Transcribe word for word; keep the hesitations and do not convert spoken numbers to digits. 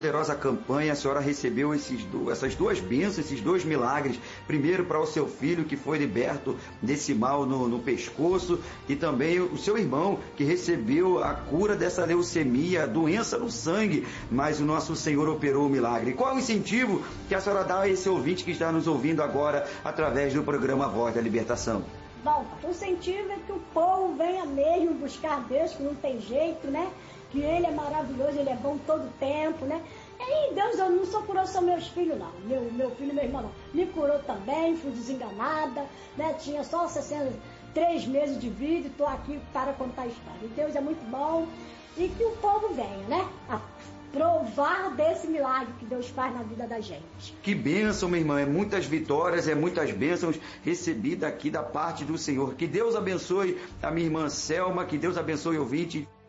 poderosa campanha, a senhora recebeu esses do, essas duas bênçãos, esses dois milagres, primeiro para o seu filho que foi liberto desse mal no, no pescoço, e também o seu irmão que recebeu a cura dessa leucemia, doença no sangue, mas o nosso Senhor operou o milagre. Qual é o incentivo que a senhora dá a esse ouvinte que está nos ouvindo agora através do programa Voz da Libertação? Bom, o incentivo é que o povo venha mesmo buscar Deus, que não tem jeito, né? Que Ele é maravilhoso, Ele é bom todo tempo, né? E Deus não só curou só meus filhos, não. Meu, meu filho e meu irmão, não. Me curou também, fui desenganada, né? Tinha só sessenta e três meses de vida e estou aqui para contar a história. E Deus é muito bom e que o povo venha, né? A provar desse milagre que Deus faz na vida da gente. Que bênção, minha irmã, é muitas vitórias, é muitas bênçãos recebidas aqui da parte do Senhor. Que Deus abençoe a minha irmã Selma, que Deus abençoe o ouvinte.